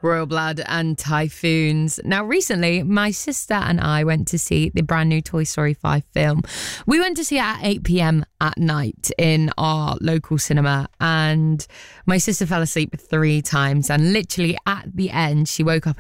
Royal Blood and Typhoons. Now, recently, my sister and I went to see the brand new Toy Story 5 film. We went to see it at 8 p.m. at night in our local cinema, and my sister fell asleep 3 times, and literally at the end, she woke up